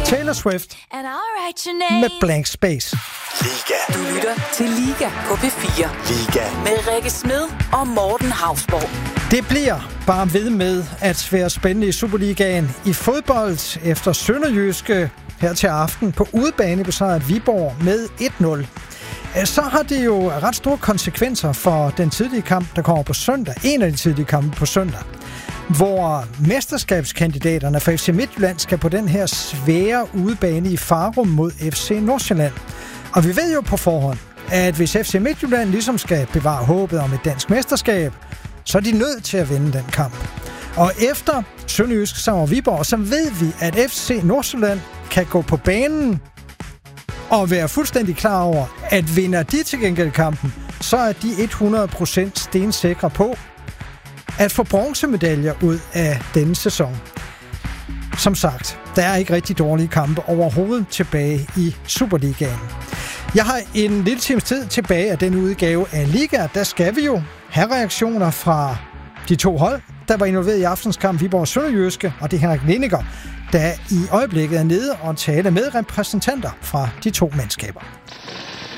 Taylor Swift med Blank Space. Liga. Du lytter til Liga på P4. Liga. Med Rikke Smed og Morten Hausborg. Det bliver bare ved med at være spændende i Superligaen i fodbold efter SønderjyskE her til aften på udebane besejret Viborg med 1-0. Så har det jo ret store konsekvenser for den tidlige kamp, der kommer på søndag. En af de tidlige kampe på søndag, hvor mesterskabskandidaterne for FC Midtjylland skal på den her svære udebane i Farum mod FC Nordsjælland. Og vi ved jo på forhånd, at hvis FC Midtjylland ligesom skal bevare håbet om et dansk mesterskab, så er de nødt til at vinde den kamp. Og efter SønderjyskE sammen Viborg, så ved vi, at FC Nordsjælland kan gå på banen og være fuldstændig klar over, at vinder de til gengæld kampen, så er de 100% stensikre på at få bronzemedaljer ud af denne sæson. Som sagt, der er ikke rigtig dårlige kampe overhovedet tilbage i Superligaen. Jeg har en lille times tid tilbage af den udgave af Liga. Der skal vi jo have reaktioner fra de to hold, der var involveret i aftens kamp Viborg SønderjyskE, og det er Henrik Lindinger, der i øjeblikket er nede og tale med repræsentanter fra de to mandskaber.